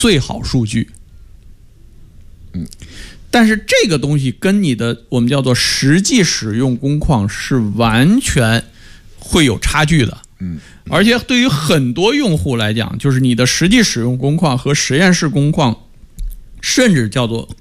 最好数据。但是这个东西跟你的我们叫做实际使用工况是完全会有差距的。而且对于很多用户来讲，就是你的实际使用工况和实验室工况，甚至叫做